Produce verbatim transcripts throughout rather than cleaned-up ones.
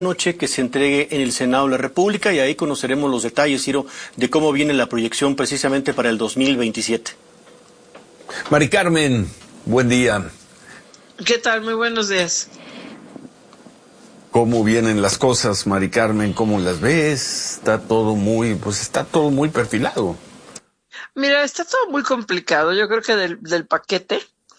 noche que se entregue en el Senado de la República y ahí conoceremos los detalles, Ciro, de cómo viene la proyección precisamente para el dos mil veintisiete. Mari Carmen, buen día. ¿Qué tal? Muy buenos días. ¿Cómo vienen las cosas, Mari Carmen? ¿Cómo las ves? Está todo muy, pues está todo muy perfilado. Mira, está todo muy complicado. Yo creo que del, del paquete,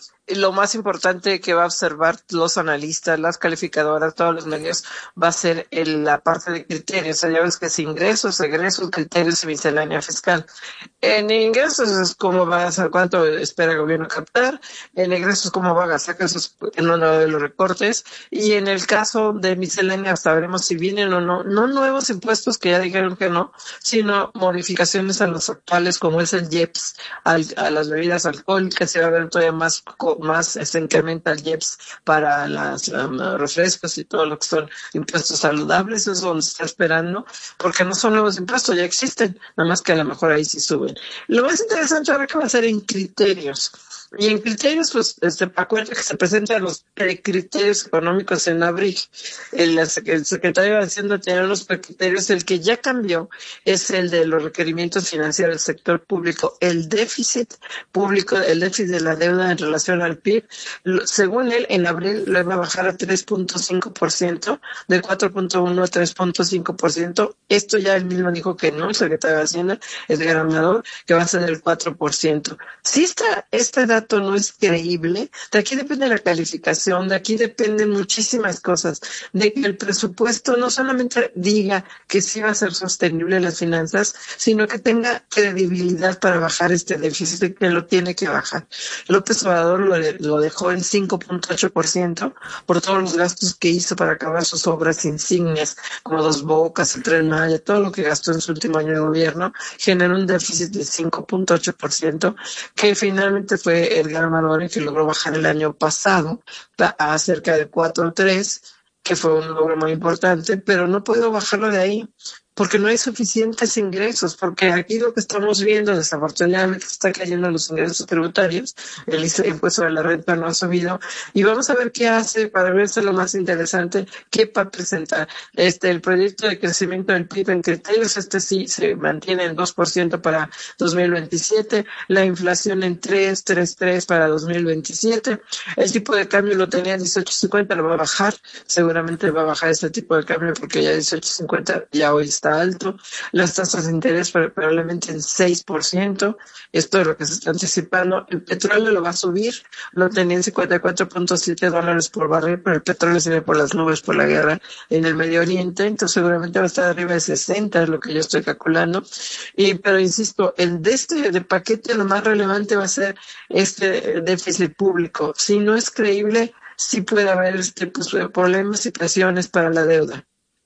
lo más importante que va a observar los analistas, las calificadoras, todos los medios, va a ser el, la parte de criterios. O sea, ya ves que es ingresos, egresos, criterios y miscelánea fiscal. En ingresos es cómo va a ser, cuánto espera el gobierno captar. En egresos cómo va a gastar, que eso es en uno de los recortes. Y en el caso de miscelánea sabremos si vienen o no, no nuevos impuestos que ya dijeron que no, sino modificaciones a los actuales, como es el I E P S, al, a las bebidas alcohólicas. Se va a ver todavía más más se incrementa el I E P S para los um, refrescos y todo lo que son impuestos saludables. Eso es donde se está esperando, porque no son nuevos impuestos, ya existen, nada más que a lo mejor ahí sí suben. Lo más interesante ahora que va a ser en criterios. Y en criterios, pues, este, acuérdate que se presentan los criterios económicos en abril. El, el secretario de Hacienda tiene unos criterios. El que ya cambió es el de los requerimientos financieros del sector público. El déficit público, el déficit de la deuda en relación al P I B, lo, según él, en abril lo iba a bajar a tres punto cinco por ciento, de cuatro punto uno a tres punto cinco por ciento. Esto ya él mismo dijo que no, el secretario de Hacienda, el gobernador, que va a ser del cuatro por ciento. Si esta, esta edad no es creíble, de aquí depende la calificación, de aquí dependen muchísimas cosas, de que el presupuesto no solamente diga que sí va a ser sostenible las finanzas, sino que tenga credibilidad para bajar este déficit, que lo tiene que bajar. López Obrador lo, lo dejó en cinco punto ocho por ciento por todos los gastos que hizo para acabar sus obras insignias, como Dos Bocas, el Tren Maya, todo lo que gastó en su último año de gobierno, generó un déficit de cinco punto ocho por ciento, que finalmente fue el gobernador que logró bajar el año pasado a cerca de cuatro punto tres, que fue un logro muy importante, pero no puedo bajarlo de ahí porque no hay suficientes ingresos, porque aquí lo que estamos viendo, desafortunadamente, está cayendo los ingresos tributarios, el impuesto de la renta no ha subido, y vamos a ver qué hace para verse lo más interesante, qué va a presentar. Este, el proyecto de crecimiento del P I B en criterios, este sí se mantiene en dos por ciento para dos mil veintisiete, la inflación en tres, tres, tres para dos mil veintisiete, el tipo de cambio lo tenía dieciocho cincuenta, lo va a bajar, seguramente va a bajar este tipo de cambio porque ya dieciocho cincuenta ya hoy está alto, las tasas de interés probablemente en seis por ciento, esto es lo que se está anticipando. El petróleo lo va a subir, lo tenía en cincuenta y cuatro punto siete dólares por barril, pero el petróleo se ve por las nubes por la guerra en el Medio Oriente, entonces seguramente va a estar arriba de sesenta, es lo que yo estoy calculando. Y pero insisto, el de este de paquete lo más relevante va a ser este déficit público. Si no es creíble, sí puede haber este pues, problemas y presiones para la deuda.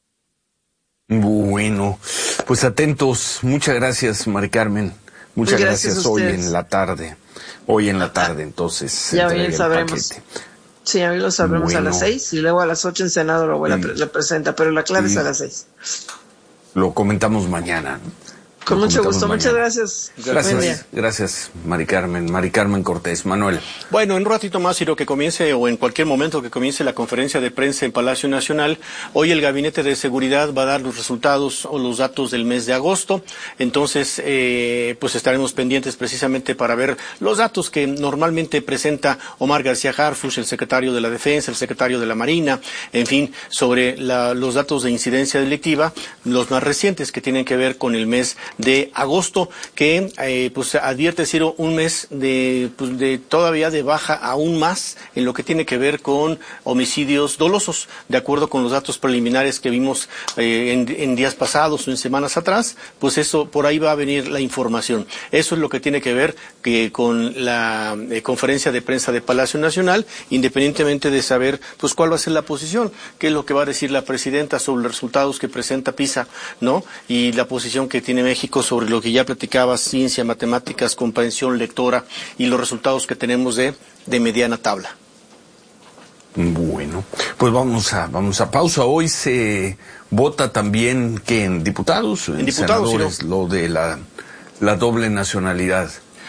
Bueno, pues atentos. Muchas gracias, Mari Carmen. Muchas gracias, gracias hoy en la tarde. Hoy en la tarde, entonces. Ya bien sabremos. Sí, hoy lo sabremos bueno. a las seis y luego a las ocho en Senado lo, lo, lo presenta, pero la clave es a las seis. Lo comentamos mañana. Con mucho gusto, muchas gracias. Gracias, gracias, Mari Carmen, Mari Carmen Cortés. Manuel. Bueno, en un ratito más, Ciro, que comience, o en cualquier momento que comience la conferencia de prensa en Palacio Nacional, hoy el Gabinete de Seguridad va a dar los resultados o los datos del mes de agosto, entonces, eh, pues estaremos pendientes precisamente para ver los datos que normalmente presenta Omar García Harfuch, el secretario de la Defensa, el secretario de la Marina, en fin, sobre la, los datos de incidencia delictiva, los más recientes que tienen que ver con el mes de agosto, que eh, pues advierte, Ciro, un mes de, pues, de todavía de baja aún más en lo que tiene que ver con homicidios dolosos, de acuerdo con los datos preliminares que vimos eh, en, en días pasados o en semanas atrás, pues eso, por ahí va a venir la información. Eso es lo que tiene que ver que con la eh, conferencia de prensa de Palacio Nacional, independientemente de saber pues cuál va a ser la posición, qué es lo que va a decir la presidenta sobre los resultados que presenta PISA, ¿no? Y la posición que tiene México sobre lo que ya platicabas, ciencia, matemáticas, comprensión lectora y los resultados que tenemos de, de mediana tabla. Bueno, pues vamos a vamos a pausa. Hoy se vota también que en diputados, en diputados, senadores, sí, lo de la, la doble nacionalidad.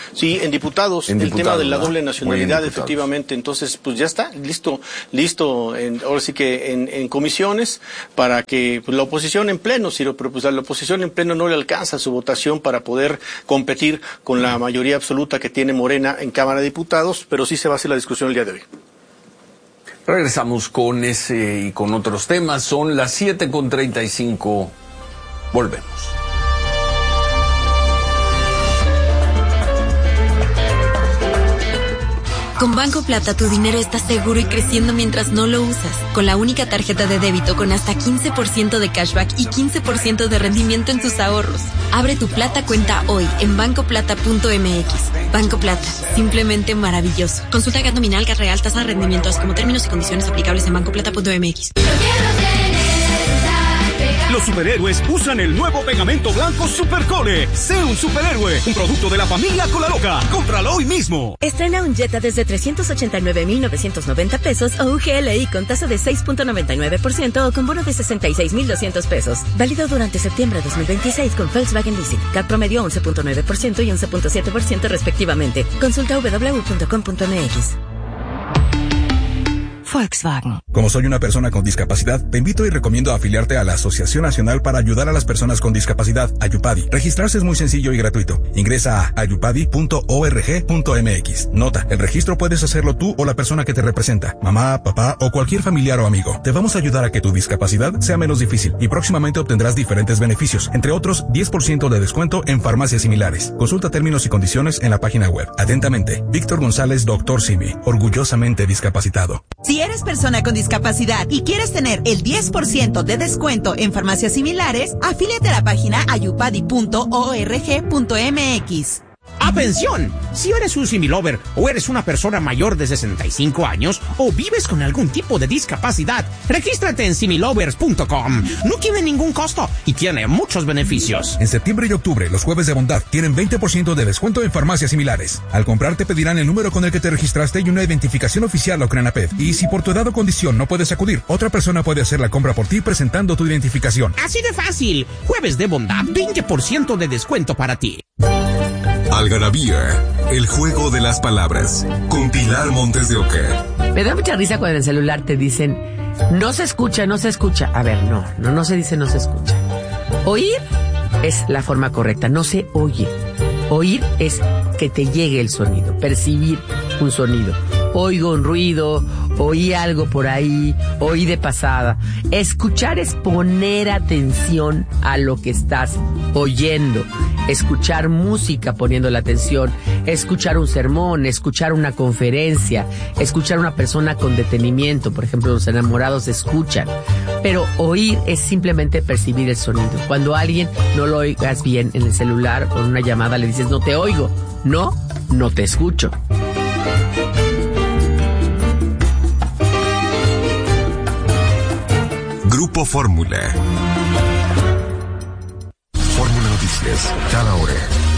Sí, en diputados, en el diputado, tema de la ¿verdad? doble nacionalidad, efectivamente. Entonces, pues ya está, listo, listo, en, ahora sí que en, en comisiones, para que pues, la oposición en pleno, Ciro, pero pues a la oposición en pleno no le alcanza su votación para poder competir con la mayoría absoluta que tiene Morena en Cámara de Diputados, pero sí se va a hacer la discusión el día de hoy. Regresamos con ese y con otros temas. Son las siete con treinta y cinco. Volvemos. Con Banco Plata tu dinero está seguro y creciendo mientras no lo usas. Con la única tarjeta de débito con hasta quince por ciento de cashback y quince por ciento de rendimiento en tus ahorros. Abre tu Plata cuenta hoy en banco plata punto m x. Banco Plata, simplemente maravilloso. Consulta G A T nominal, G A T real, tasa de rendimiento, así como términos y condiciones aplicables en banco plata punto m x. Los superhéroes usan el nuevo pegamento blanco Supercole. Sé un superhéroe, un producto de la familia Colaloca. Cómpralo hoy mismo. Estrena un Jetta desde trescientos ochenta y nueve mil novecientos noventa pesos o U G L I con tasa de seis punto noventa y nueve por ciento o con bono de sesenta y seis mil doscientos pesos. Válido durante septiembre de dos mil veintiséis con Volkswagen Leasing. C A T promedio once punto nueve por ciento y once punto siete por ciento respectivamente. Consulta doble u doble u doble u punto com punto m x. Volkswagen. Como soy una persona con discapacidad, te invito y recomiendo afiliarte a la Asociación Nacional para Ayudar a las Personas con Discapacidad, Ayupadi. Registrarse es muy sencillo y gratuito. Ingresa a ayupadi punto org punto m x. Nota, el registro puedes hacerlo tú o la persona que te representa, mamá, papá o cualquier familiar o amigo. Te vamos a ayudar a que tu discapacidad sea menos difícil y próximamente obtendrás diferentes beneficios, entre otros diez por ciento de descuento en farmacias similares. Consulta términos y condiciones en la página web. Atentamente, Víctor González, doctor Simi, orgullosamente discapacitado. Si eres persona con discapacidad y quieres tener el diez por ciento de descuento en farmacias similares, afíliate a la página ayupadi punto org punto m x. ¡Atención! Si eres un similover o eres una persona mayor de sesenta y cinco años o vives con algún tipo de discapacidad, regístrate en similovers punto com. No tiene ningún costo y tiene muchos beneficios. En septiembre y octubre, los jueves de bondad tienen veinte por ciento de descuento en farmacias similares. Al comprar te pedirán el número con el que te registraste y una identificación oficial o CRENAPED. Y si por tu edad o condición no puedes acudir, otra persona puede hacer la compra por ti presentando tu identificación. Así de fácil. Jueves de bondad, veinte por ciento de descuento para ti. Algarabía, el juego de las palabras, con Pilar Montes de Oca. Me da mucha risa cuando en el celular te dicen, no se escucha, no se escucha. A ver, no, no, no se dice no se escucha. Oír es la forma correcta, no se oye. Oír es que te llegue el sonido, percibir un sonido. Oigo un ruido, oí algo por ahí, oí de pasada. Escuchar es poner atención a lo que estás oyendo. Escuchar música poniendo la atención, escuchar un sermón, escuchar una conferencia, escuchar a una persona con detenimiento. Por ejemplo, los enamorados escuchan. Pero oír es simplemente percibir el sonido. Cuando a alguien no lo oigas bien en el celular o en una llamada le dices, no te oigo. No, no te escucho. Grupo Fórmula. Fórmula Noticias, cada hora.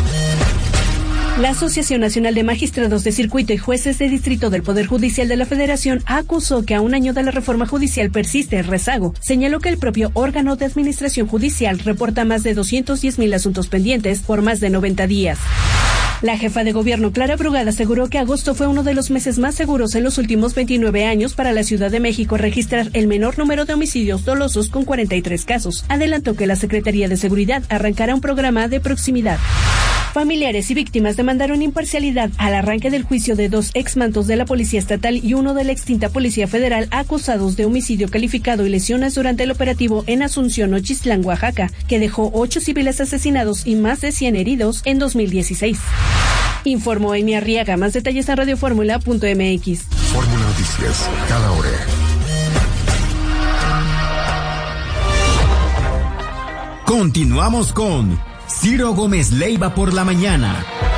La Asociación Nacional de Magistrados de Circuito y Jueces de Distrito del Poder Judicial de la Federación acusó que a un año de la reforma judicial persiste el rezago. Señaló que el propio órgano de administración judicial reporta más de doscientos diez mil asuntos pendientes por más de noventa días. La jefa de gobierno, Clara Brugada, aseguró que agosto fue uno de los meses más seguros en los últimos veintinueve años para la Ciudad de México registrar el menor número de homicidios dolosos con cuarenta y tres casos. Adelantó que la Secretaría de Seguridad arrancará un programa de proximidad. Familiares y víctimas demandaron imparcialidad al arranque del juicio de dos exmandos de la Policía Estatal y uno de la extinta Policía Federal acusados de homicidio calificado y lesiones durante el operativo en Asunción, Nochistlán, Oaxaca, que dejó ocho civiles asesinados y más de cien heridos en dos mil dieciséis. Informó Amy Arriaga. Más detalles en radio fórmula punto m x. Fórmula Noticias, cada hora. Continuamos con Ciro Gómez Leiva por la mañana.